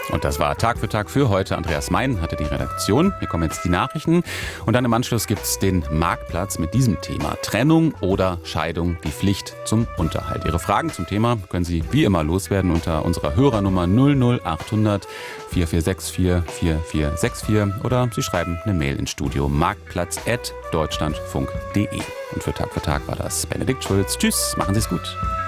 Und das war Tag für Tag für heute. Andreas Mein hatte die Redaktion. Hier kommen jetzt die Nachrichten. Und dann im Anschluss gibt es den Marktplatz mit diesem Thema. Trennung oder Scheidung, die Pflicht zum Unterhalt. Ihre Fragen zum Thema können Sie wie immer loswerden unter unserer Hörernummer 00800 4464 4464 oder Sie schreiben eine Mail ins Studio marktplatz@deutschlandfunk.de. Und für Tag war das Benedikt Schulz. Tschüss, machen Sie es gut.